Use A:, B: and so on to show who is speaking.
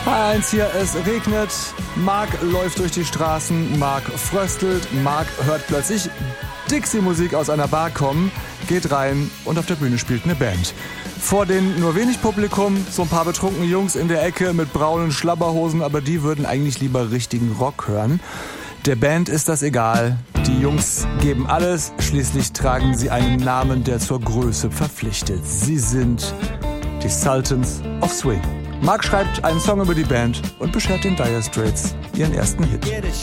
A: H1 hier, es regnet, Marc läuft durch die Straßen, Marc fröstelt, Marc hört plötzlich Dixie-Musik aus einer Bar kommen, geht rein und auf der Bühne spielt eine Band. Vor den nur wenig Publikum, so ein paar betrunkene Jungs in der Ecke mit braunen Schlabberhosen, aber die würden eigentlich lieber richtigen Rock hören. Der Band ist das egal, die Jungs geben alles, schließlich tragen sie einen Namen, der zur Größe verpflichtet. Sie sind die Sultans of Swing. Marc schreibt einen Song über die Band und beschert den Dire Straits ihren ersten Hit.